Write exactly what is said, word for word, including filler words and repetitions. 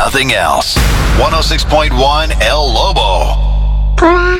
nothing else. one oh six point one El Lobo.